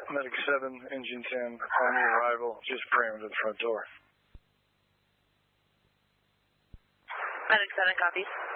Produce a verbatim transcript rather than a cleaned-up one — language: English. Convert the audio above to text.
Medic seven, Engine ten, on your arrival, just perimeter the front door. Medic seven, copies.